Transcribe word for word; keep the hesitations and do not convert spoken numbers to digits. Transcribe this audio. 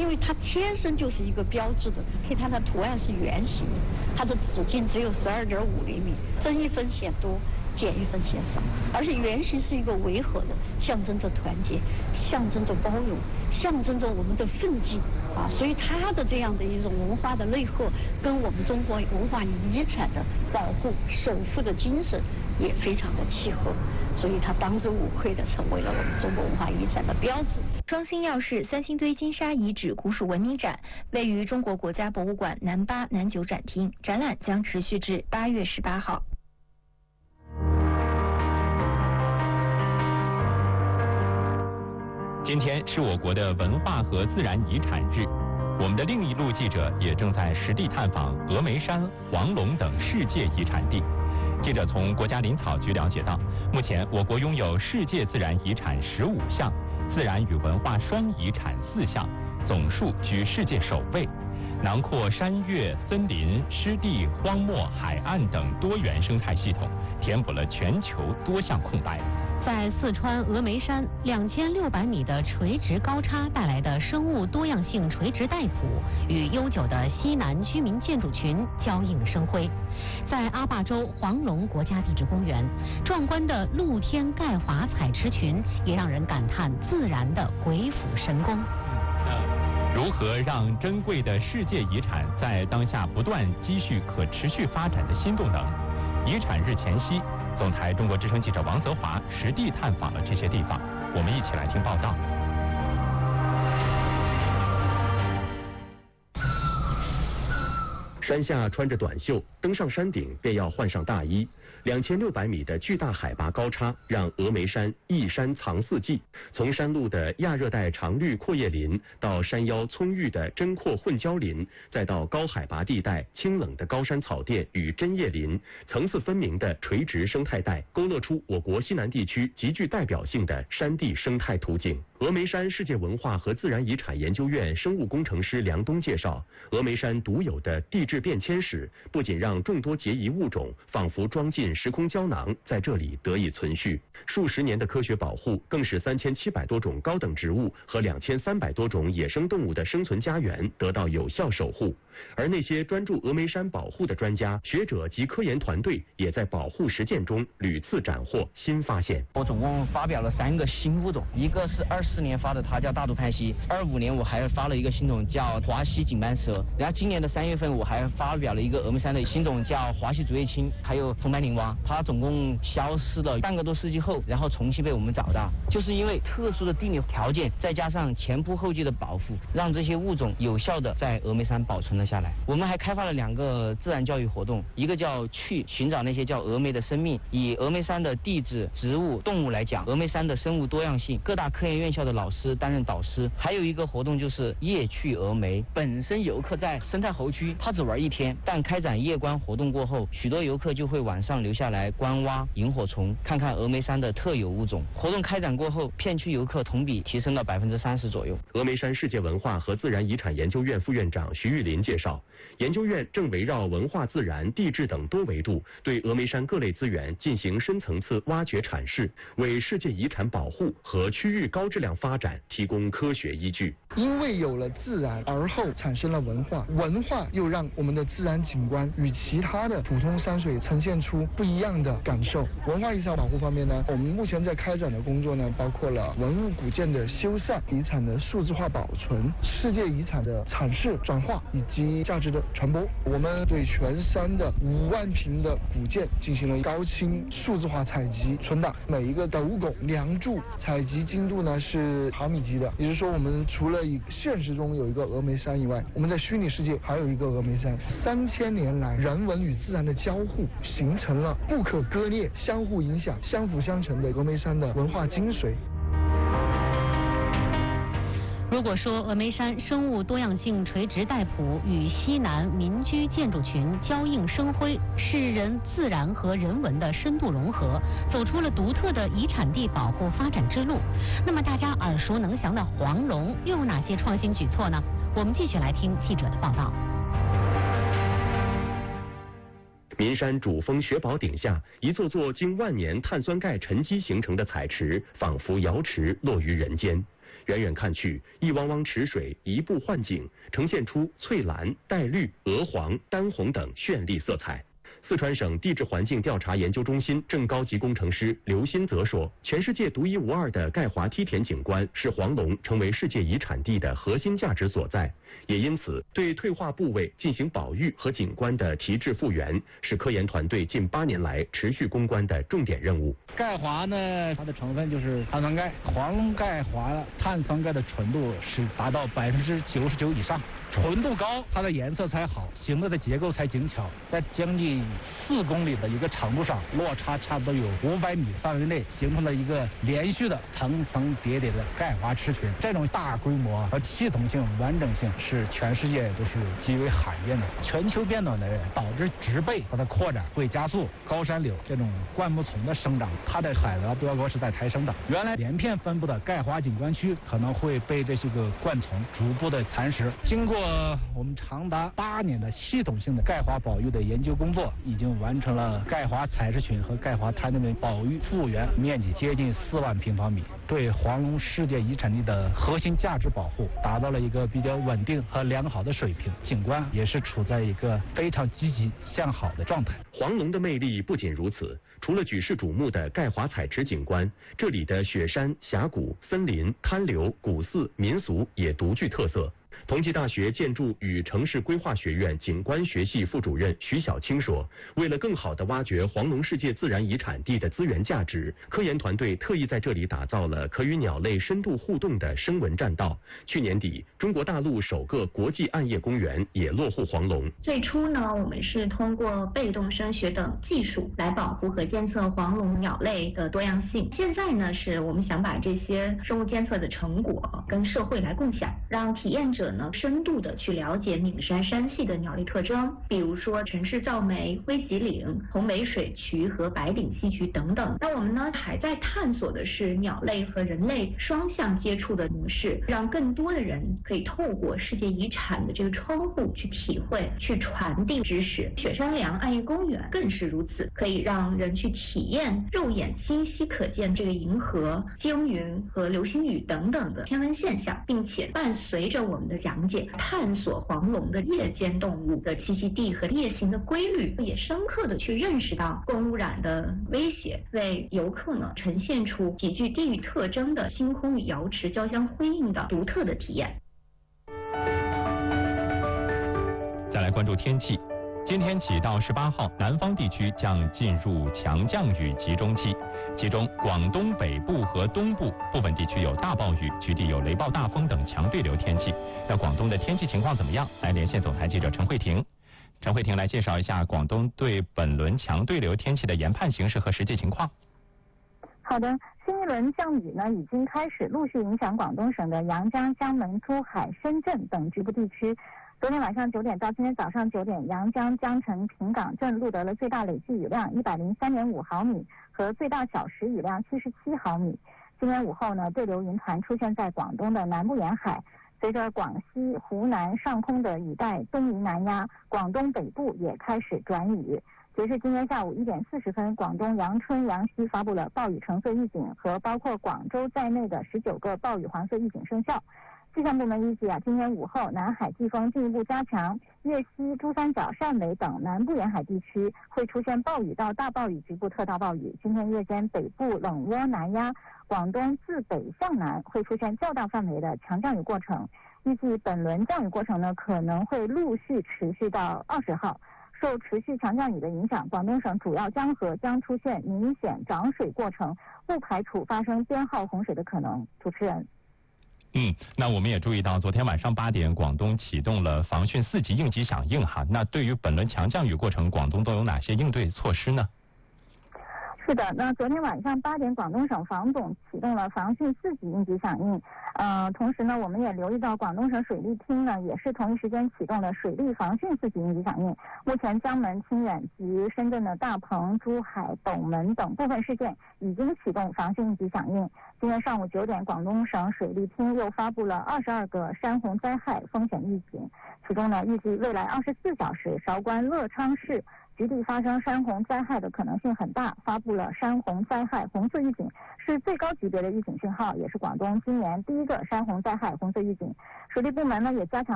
为它天生就是一个标志的，可以看它图案是圆形的，它的直径只有十二点五厘米，增一分显多，减一分显少，而且圆形是一个维和的，象征着团结，象征着包容，象征着我们的奋进啊，所以它的这样的一种文化的内核，跟我们中国文化遗产的保护、守护的精神也非常的契合，所以它当之无愧的成为了我们中国文化遗产的标志。 双星耀市三星堆金沙遗址古蜀文明展位于中国国家博物馆南八、南九展厅，展览将持续至八月十八号。 今天是我国的文化和自然遗产日，我们的另一路记者也正在实地探访峨眉山、黄龙等世界遗产地。记者从国家林草局了解到，目前我国拥有世界自然遗产十五项，自然与文化双遗产四项，总数居世界首位，囊括山岳、森林、湿地、荒漠、海岸等多元生态系统，填补了全球多项空白。 在四川峨眉山，两千六百米的垂直高差带来的生物多样性垂直带谱，与悠久的西南居民建筑群交映生辉。在阿坝州黄龙国家地质公园，壮观的露天钙华采池群也让人感叹自然的鬼斧神工。 如何让珍贵的世界遗产在当下不断积蓄可持续发展的新动能？遗产日前夕，总台中国之声记者王泽华实地探访了这些地方，我们一起来听报道。 山下穿着短袖，登上山顶便要换上大衣。两千六百米的巨大海拔高差，让峨眉山一山藏四季。从山路的亚热带常绿阔叶林，到山腰葱郁的针阔混交林，再到高海拔地带清冷的高山草甸与针叶林，层次分明的垂直生态带，勾勒出我国西南地区极具代表性的山地生态图景。峨眉山世界文化和自然遗产研究院生物工程师梁东介绍，峨眉山独有的地质变迁史，不仅让众多孑遗物种仿佛装进时空胶囊，在这里得以存续。数十年的科学保护，更使三千七百多种高等植物和两千三百多种野生动物的生存家园得到有效守护。而那些专注峨眉山保护的专家、学者及科研团队，也在保护实践中屡次斩获新发现。 我总共发表了三个新物种，一个是二四年发的，它叫大肚攀蜥；二五年我还发了一个新种叫华西锦斑蛇，然后今年的三月份我还发表了一个峨眉山的新种叫华西竹叶青，还有红斑羚蛙。它总共消失了半个多世纪后，然后重新被我们找到，就是因为特殊的地理条件，再加上前仆后继的保护，让这些物种有效的在峨眉山保存了下来。我们还开发了两个自然教育活动，一个叫去寻找那些叫峨眉的生命，以峨眉山的地质、植物、动物来讲峨眉山的生物多样性，各大科研院校的老师担任导师。还有一个活动就是夜去峨眉，本身游客在生态猴区他只玩一天，但开展夜观活动过后，许多游客就会晚上留下来观蛙、萤火虫，看看峨眉山的特有物种。活动开展过后，片区游客同比提升了百分之三十左右。 峨眉山世界文化和自然遗产研究院副院长徐玉林介绍，研究院正围绕文化、自然、地质等多维度，对峨眉山各类资源进行深层次挖掘阐释，为世界遗产保护和区域高质量发展提供科学依据。 因为有了自然，而后产生了文化，文化又让我们的自然景观与其他的普通山水呈现出不一样的感受。文化遗产保护方面呢，我们目前在开展的工作呢，包括了文物古建的修缮、遗产的数字化保存、世界遗产的阐释、转化以及价值的传播。我们对全山的五万坪的古建进行了高清数字化采集存档，每一个斗拱、梁柱采集精度呢是毫米级的，也就是说，我们除了以现实中有一个峨眉山以外，我们在虚拟世界还有一个峨眉山。三千年来，人文与自然的交互，形成了不可割裂、相互影响、相辅相成的峨眉山的文化精髓。 如果说峨眉山生物多样性垂直带谱与西南民居建筑群交映生辉，是人自然和人文的深度融合，走出了独特的遗产地保护发展之路。那么大家耳熟能详的黄龙又有哪些创新举措呢？我们继续来听记者的报道。 岷山主峰雪宝顶下，一座座经万年碳酸钙沉积形成的彩池，仿佛瑶池落于人间。 远远看去，一汪汪池水一步换景，呈现出翠蓝、带绿、鹅黄、丹红等绚丽色彩。四川省地质环境调查研究中心正高级工程师刘新泽说，全世界独一无二的盖华梯田景观是黄龙成为世界遗产地的核心价值所在，也因此对退化部位进行保育和景观的提质复原，是科研团队近八年来持续攻关的重点任务。 钙华呢，它的成分就是碳酸钙，黄龙钙华碳酸钙的纯度是达到百分之九十九以上，纯度高，它的颜色才好，形态的结构才精巧，在将近四公里的一个长度上，落差差不多有五百米范围内，形成了一个连续的层层叠叠的钙华池群。这种大规模和系统性、完整性是全世界都是极为罕见的。全球变暖的导致植被它的扩展会加速，高山柳这种灌木丛的生长，它的海拔标高是在抬升的。原来连片分布的钙华景观区可能会被这些个灌丛逐步的蚕食。经过我们长达八年的系统性的钙华保育的研究工作，已经完成了钙华采石群和钙华滩的保育复原面积接近四万平方米，对黄龙世界遗产地的核心价值保护达到了一个比较稳定和良好的水平，景观也是处在一个非常积极向好的状态。 黄龙的魅力不仅如此，除了举世瞩目的钙华采池景观，这里的雪山、峡谷、森林、滩流、古寺、民俗也独具特色。同济大学建筑与城市规划学院景观学系副主任徐小青说，为了更好地挖掘黄龙世界自然遗产地的资源价值，科研团队特意在这里打造了可与鸟类深度互动的声纹栈道。去年底，中国大陆首个国际暗夜公园也落户黄龙。 最初呢，我们是通过被动声学等技术来保护和监测黄龙鸟类的多样性。现在呢，是我们想把这些生物监测的成果跟社会来共享，让体验者呢深度的去了解岷山山系的鸟类特征，比如说城市噪鹂、灰脊岭、红眉水渠和白顶溪渠等等。那我们呢还在探索的是鸟类和人类双向接触的模式，让更多的人可以透过世界遗产的这个窗户去体会、去传递知识。雪山梁暗夜公园更是如此，可以让人去体验肉眼清晰可见这个银河、惊云和流星雨等等的天文现象，并且伴随着我们的讲解，探索黄龙的夜间动物的栖息地和夜行的规律，也深刻的去认识到光污染的威胁，为游客呢呈现出极具地域特征的星空与瑶池交相辉映的独特的体验。 再来关注天气，今天起到十八号，南方地区将进入强降雨集中期，其中广东北部和东部部分地区有大暴雨，局地有雷暴大风等强对流天气。那广东的天气情况怎么样？来连线总台记者陈慧婷。陈慧婷来介绍一下广东对本轮强对流天气的研判形势和实际情况。 好的，新一轮降雨呢已经开始陆续影响广东省的阳江、江门、珠海、深圳等局部地区。昨天晚上九点到今天早上九点，阳江、江城、平岗镇录得了最大累计雨量一百零三点五毫米和最大小时雨量七十七毫米。今天午后呢，对流云团出现在广东的南部沿海，随着广西、湖南上空的雨带东移南压，广东北部也开始转雨。截至今天下午一点四十分，广东阳春、阳西发布了暴雨橙色预警，和包括广州在内的十九个暴雨黄色预警生效。气象部门预计啊，今天午后南海季风进一步加强，粤西、珠三角、汕尾等南部沿海地区会出现暴雨到大暴雨、局部特大暴雨。今天夜间北部冷涡南压，广东自北向南会出现较大范围的强降雨过程。预计本轮降雨过程呢可能会陆续持续到二十号。受持续强降雨的影响，广东省主要江河将出现明显涨水过程，不排除发生编号洪水的可能。主持人。 嗯，那我们也注意到，昨天晚上八点，广东启动了防汛四级应急响应哈。那对于本轮强降雨过程，广东都有哪些应对措施呢？ 是的，那昨天晚上八点，广东省防总启动了防汛四级应急响应。呃，同时呢，我们也留意到广东省水利厅呢也是同一时间启动了水利防汛四级应急响应。目前江门、清远及深圳的大鹏、珠海、斗门等部分市县已经启动防汛应急响应。今天上午九点，广东省水利厅又发布了二十二个山洪灾害风险预警，其中呢，预计未来二十四小时，韶关乐昌市局地发生山洪灾害的可能性很大，发布了山洪灾害红色预警，是最高级别的预警信号，也是广东今年第一个山洪灾害红色预警。水利部门呢也加强